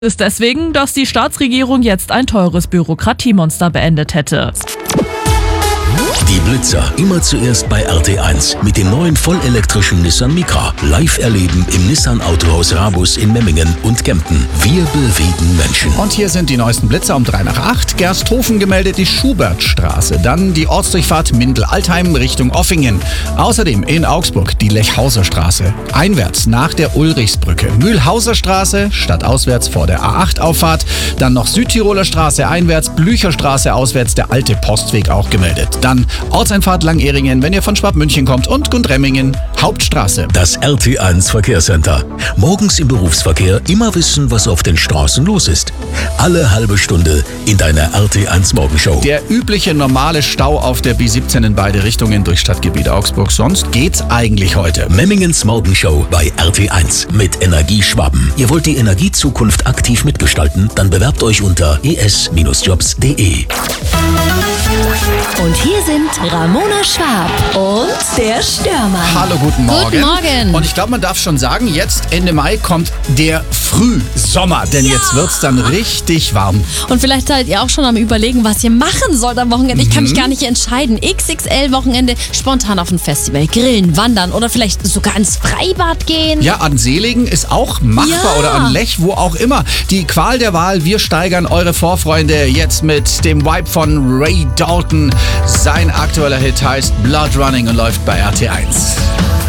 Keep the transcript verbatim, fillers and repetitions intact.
ist deswegen, dass die Staatsregierung jetzt ein teures Bürokratiemonster beendet hätte. Die Blitzer immer zuerst bei R T eins mit dem neuen vollelektrischen Nissan Micra. Live erleben im Nissan Autohaus Rabus in Memmingen und Kempten. Wir bewegen Menschen. Und hier sind die neuesten Blitzer um drei nach acht. Gersthofen gemeldet die Schubertstraße. Dann die Ortsdurchfahrt Mindel-Altheim Richtung Offingen. Außerdem in Augsburg die Lechhauser Straße. Einwärts nach der Ulrichsbrücke. Mühlhauser Straße stadtauswärts vor der A acht Auffahrt. Dann noch Südtiroler Straße einwärts, Blücherstraße auswärts, der alte Postweg auch gemeldet. Dann Ortseinfahrt Langehringen, wenn ihr von Schwabmünchen kommt, und Gundremmingen, Hauptstraße. Das R T eins Verkehrscenter. Morgens im Berufsverkehr immer wissen, was auf den Straßen los ist. Alle halbe Stunde in deiner R T eins Morgenshow. Der übliche normale Stau auf der B siebzehn in beide Richtungen durch Stadtgebiet Augsburg. Sonst geht's eigentlich heute. Memmingens Morgenshow bei R T eins mit Energie Schwaben. Ihr wollt die Energiezukunft aktiv mitgestalten? Dann bewerbt euch unter e s jobs punkt d e. Und hier sind Ramona Schwab und der Störmann. Hallo, guten Morgen. Guten Morgen. Und ich glaube, man darf schon sagen, jetzt Ende Mai kommt der Frühsommer, denn Ja. jetzt wird's dann richtig warm. Und vielleicht seid ihr auch schon am Überlegen, was ihr machen sollt am Wochenende. Ich kann mich gar nicht entscheiden. X X L-Wochenende, spontan auf ein Festival, grillen, wandern oder vielleicht sogar ins Freibad gehen. Ja, an Seelingen ist auch machbar Ja. oder an Lech, wo auch immer. Die Qual der Wahl, wir steigern eure Vorfreunde jetzt mit dem Vibe von Ray Dalton. Sein aktueller Hit heißt Blood Running und läuft bei R T eins.